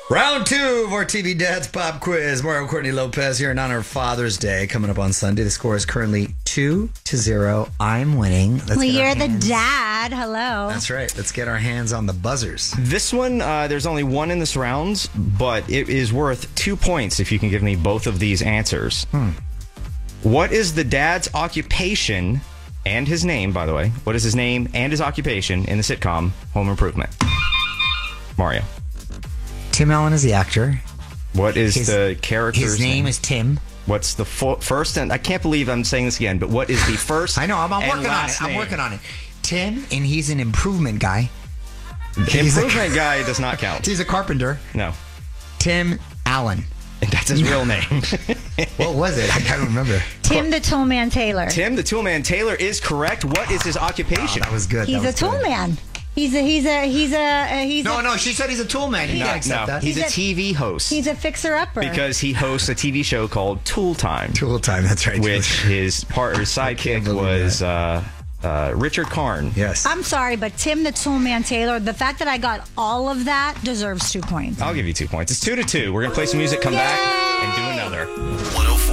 Round two of our TV Dads Pop Quiz. Mario Courtney Lopez here in honor of Father's Day coming up on Sunday. The score is currently 2-0. I'm winning. Well, you're the dad. Hello. That's right. Let's get our hands on the buzzers. This one, there's only one in this round, but it is worth 2 points if you can give me both of these answers. What is the dad's occupation and his name, by the way? What is his name and his occupation in the sitcom Home Improvement? Mario. Tim Allen is the actor. What is the character's name? His name is Tim. What's the first, and I can't believe I'm saying this again, but what is the first I know, I'm working on it. I'm working on it. Tim, and he's an improvement guy. Improvement guy does not count. He's a carpenter. No. Tim Allen. That's his real name. What was it? I can't remember. Tim the Toolman Taylor. Tim the Toolman Taylor is correct. What is his occupation? That was good. He's a toolman. He's No, she said he's a tool man. You can't accept that. He's a TV host. He's a fixer-upper. Because he hosts a TV show called Tool Time. Tool Time, that's right. Which his sidekick was Richard Karn. Yes. I'm sorry, but Tim the Toolman Taylor, the fact that I got all of that deserves 2 points. I'll give you 2 points. It's 2-2. We're going to play some music, come back, and do another. 104.